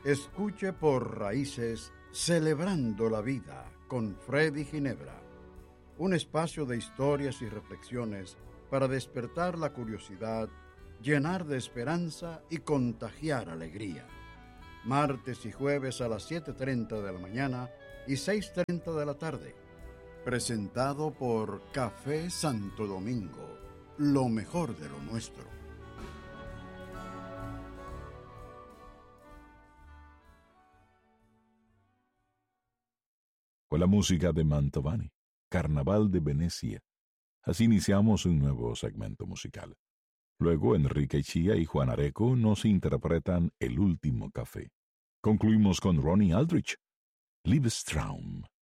Escuche por Raíces, Celebrando la Vida, con Freddy Ginebra. Un espacio de historias y reflexiones para despertar la curiosidad, llenar de esperanza y contagiar alegría. Martes y jueves a las 7:30 de la mañana y 6:30 de la tarde. Presentado por Café Santo Domingo, lo mejor de lo nuestro. Con la música de Mantovani, Carnaval de Venecia. Así iniciamos un nuevo segmento musical. Luego Enrique Chía y Juan Areco nos interpretan El Último Café. Concluimos con Ronnie Aldrich, Liebestraum.